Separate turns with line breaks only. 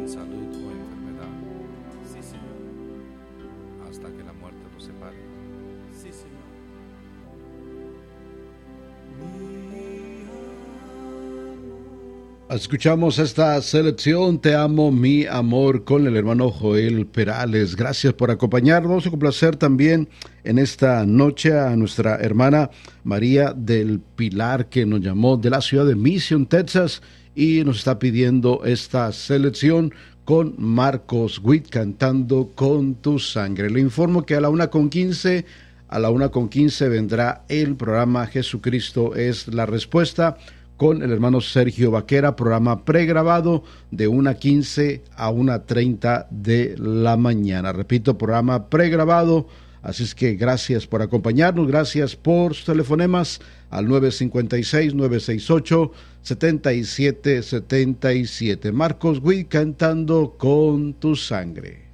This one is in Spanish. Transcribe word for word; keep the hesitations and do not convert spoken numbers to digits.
en salud o enfermedad,
Sí, Señor.
hasta que la muerte los separe.
Sí, Señor.
Escuchamos esta selección Te amo, mi amor, con el hermano Joel Perales. Gracias por acompañarnos. Un placer también en esta noche a nuestra hermana María del Pilar, que nos llamó de la ciudad de Mission, Texas, y nos está pidiendo esta selección con Marcos Witt cantando Con tu sangre. Le informo que a la una con quince, a la una con quince vendrá el programa Jesucristo es la respuesta, con el hermano Sergio Vaquera, programa pregrabado de una quince a una treinta de la mañana. Repito, programa pregrabado, así es que gracias por acompañarnos, gracias por sus telefonemas al nueve cinco seis, nueve seis ocho, siete siete siete siete. Marcos Witt cantando Con tu sangre.